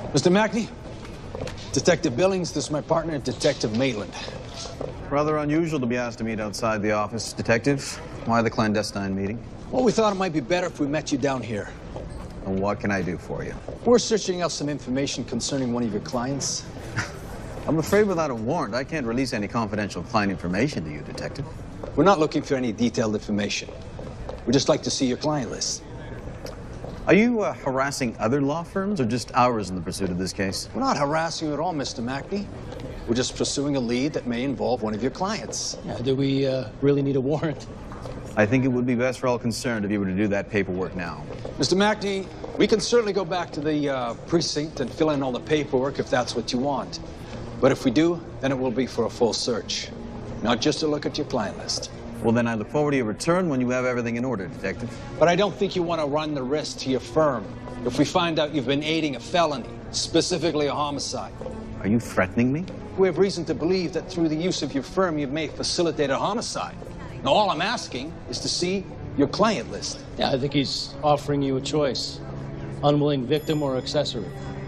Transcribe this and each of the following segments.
Mr. Mackney, Detective Billings, this is my partner, Detective Maitland. Rather unusual to be asked to meet outside the office, Detective. Why the clandestine meeting? Well, we thought it might be better if we met you down here. And what can I do for you? We're searching out some information concerning one of your clients. I'm afraid without a warrant, I can't release any confidential client information to you, Detective. We're not looking for any detailed information. We'd just like to see your client list. Are you harassing other law firms or just ours in the pursuit of this case? We're not harassing you at all, Mr. Mackney. We're just pursuing a lead that may involve one of your clients. Yeah, do we really need a warrant? I think it would be best for all concerned if you were to do that paperwork now. Mr. Mackney, we can certainly go back to the precinct and fill in all the paperwork if that's what you want. But if we do, then it will be for a full search, not just to look at your client list. Well, then I look forward to your return when you have everything in order, Detective. But I don't think you want to run the risk to your firm if we find out you've been aiding a felony, specifically a homicide. Are you threatening me? We have reason to believe that through the use of your firm, you may facilitate a homicide. Now, all I'm asking is to see your client list. Yeah, I think he's offering you a choice. Unwilling victim or accessory.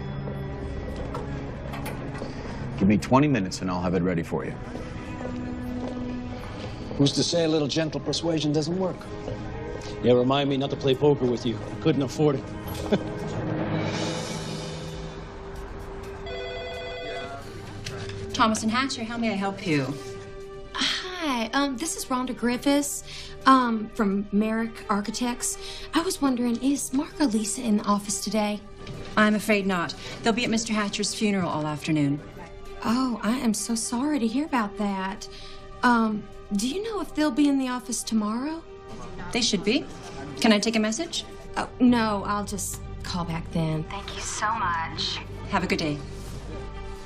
Give me 20 minutes and I'll have it ready for you. Who's to say a little gentle persuasion doesn't work? Yeah, remind me not to play poker with you. I couldn't afford it. Thomas and Hatcher, how may I help you? Hi, this is Rhonda Griffiths, from Merrick Architects. I was wondering, is Mark or Lisa in the office today? I'm afraid not. They'll be at Mr. Hatcher's funeral all afternoon. Oh, I am so sorry to hear about that. Do you know if they'll be in the office tomorrow? They should be. Can I take a message? Oh, no, I'll just call back then. Thank you so much. Have a good day.